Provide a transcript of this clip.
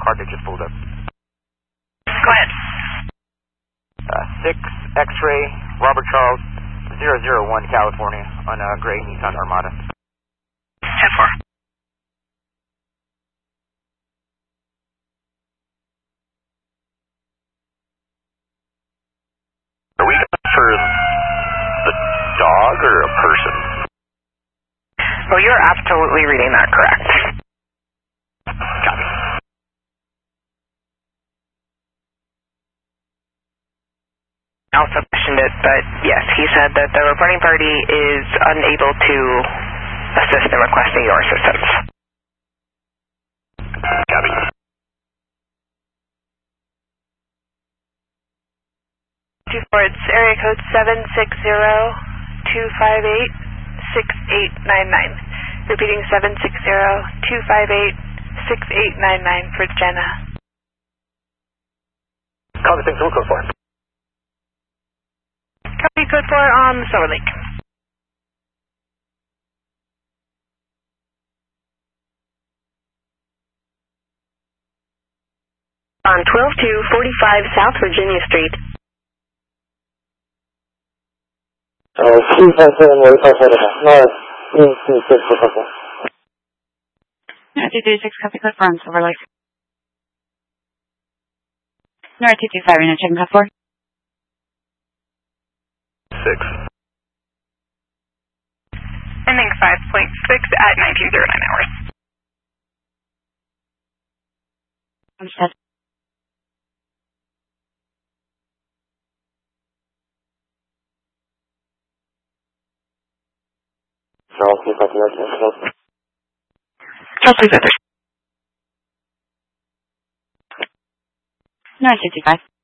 car that just pulled up. Go ahead. 6 X-ray, Robert Charles, 001 California, on a gray Nissan Armada. 10-4. Are we for the dog or a person? Well, you're absolutely reading that correct. Copy. I also questioned it, but yes, he said that the reporting party is unable to assist in requesting your assistance. Copy. It's area code 760-258-6899. Repeating 760-258-6899 for Jenna. Copy, thanks, we'll code 4. Copy code 4 on Silver Lake. On 12245 South Virginia Street. 757 North 226, copy code 4 on Silver Lake. North 225, in a checking code 4. 6. Ending 5.6 at 1909 hours. Understood. Charles, please let me know. Charles, please, others. North 225.